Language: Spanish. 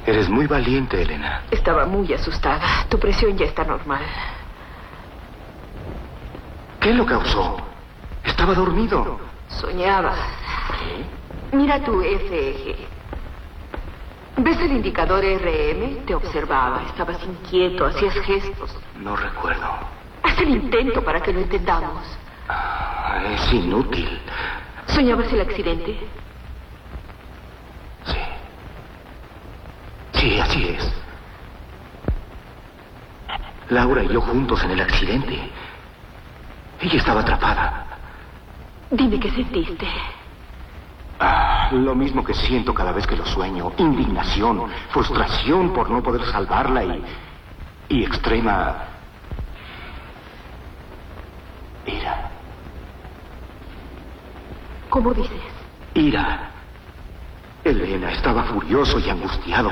Eres muy valiente, Elena. Estaba muy asustada. Tu presión ya está normal. ¿Qué lo causó? Estaba dormido. Soñaba. ¿Qué? Mira tu FEG. ¿Ves el indicador RM? Te observaba. Estabas inquieto, hacías gestos. No recuerdo. Haz el intento para que lo entendamos. Es inútil. ¿Soñabas el accidente? Sí. Sí, así es. Laura y yo juntos en el accidente. Ella estaba atrapada. Dime qué sentiste. Lo mismo que siento cada vez que lo sueño. Indignación, frustración por no poder salvarla y extrema ira. ¿Cómo dices? Ira. Elena estaba furioso y angustiado.